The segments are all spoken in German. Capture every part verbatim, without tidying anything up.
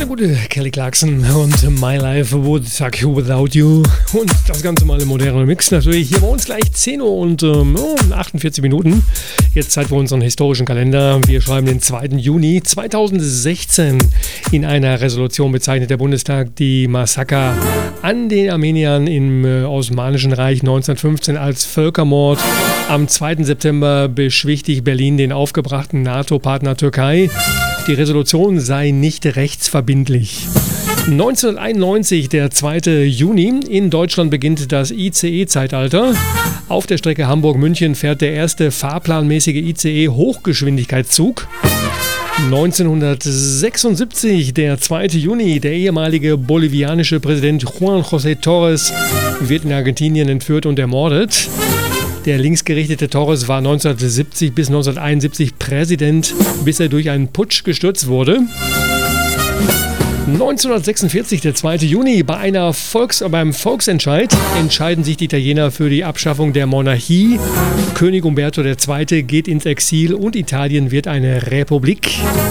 gute Kelly Clarkson und My Life Would Suck Without You und das Ganze mal im modernen Mix. Natürlich hier bei uns gleich zehn Uhr und ähm, achtundvierzig Minuten. Jetzt Zeit für unseren historischen Kalender. Wir schreiben den zweiten Juni zweitausendsechzehn. In einer Resolution bezeichnet der Bundestag die Massaker an den Armeniern im äh, Osmanischen Reich neunzehnhundertfünfzehn als Völkermord. Am zweiten September beschwichtigt Berlin den aufgebrachten NATO-Partner Türkei. Die Resolution sei nicht rechtsverbindlich. neunzehnhunderteinundneunzig, der zweite Juni. In Deutschland beginnt das I C E-Zeitalter. Auf der Strecke Hamburg-München fährt der erste fahrplanmäßige I C E-Hochgeschwindigkeitszug. neunzehnhundertsechsundsiebzig, der zweite Juni. Der ehemalige bolivianische Präsident Juan José Torres wird in Argentinien entführt und ermordet. Der linksgerichtete Torres war neunzehnhundertsiebzig bis neunzehnhunderteinundsiebzig Präsident, bis er durch einen Putsch gestürzt wurde. neunzehnhundertsechsundvierzig, der zweite Juni, bei einer Volks-, beim Volksentscheid entscheiden sich die Italiener für die Abschaffung der Monarchie. König Umberto der Zweite geht ins Exil und Italien wird eine Republik.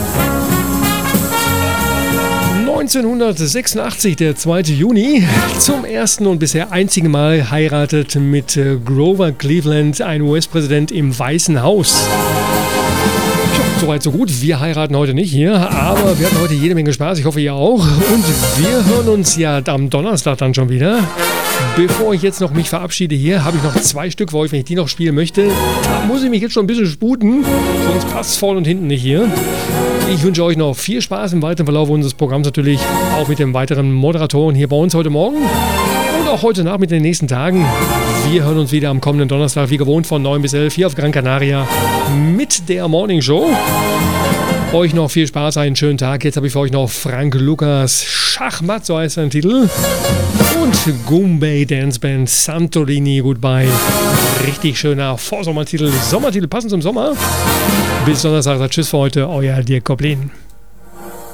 neunzehnhundertsechsundachtzig, der zweite Juni, zum ersten und bisher einzigen Mal heiratet mit Grover Cleveland ein U S-Präsident im Weißen Haus. Soweit so gut, wir heiraten heute nicht hier, aber wir hatten heute jede Menge Spaß, ich hoffe ihr auch. Und wir hören uns ja am Donnerstag dann schon wieder. Bevor ich jetzt noch mich verabschiede hier, habe ich noch zwei Stück für euch, wenn ich die noch spielen möchte. Da muss ich mich jetzt schon ein bisschen sputen, sonst passt es vorne und hinten nicht hier. Ich wünsche euch noch viel Spaß im weiteren Verlauf unseres Programms natürlich, auch mit den weiteren Moderatoren hier bei uns heute Morgen und auch heute Nacht mit den nächsten Tagen. Wir hören uns wieder am kommenden Donnerstag, wie gewohnt, von neun bis elf hier auf Gran Canaria mit der Morning Show. Euch noch viel Spaß, einen schönen Tag. Jetzt habe ich für euch noch Frank Lucas Schachmatt, so heißt sein Titel. Und Goombay Dance Band Santorini Goodbye. Richtig schöner Vorsommertitel, Sommertitel passend zum Sommer. Bis Donnerstag, tschüss für heute, euer Dirk Koplin.